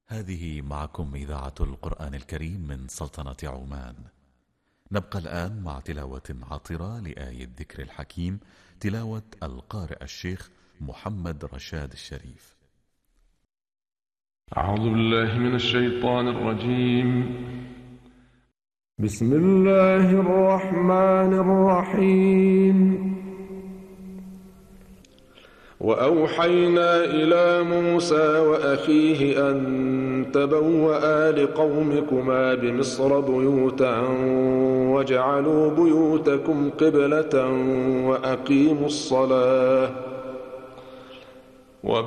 هذه معكم إذاعة القرآن الكريم من سلطنة عمان. نبقى الآن مع تلاوة عطرة لآية الذكر الحكيم، تلاوة القارئ الشيخ محمد رشاد الشريف. أعوذ بالله من الشيطان الرجيم. بسم الله الرحمن الرحيم. وأوحينا إلى موسى وأخيه أن تبوأ لقومكما بمصر بيوتا واجعلوا بيوتكم قبلة وأقيموا الصلاة